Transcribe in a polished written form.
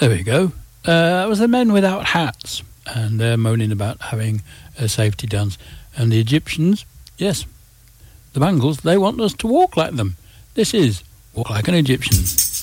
There we go. That was the Men Without Hats, and they're moaning about having a safety dance. And the Egyptians, yes, the Bangles, they want us to walk like them. This is Walk Like an Egyptian.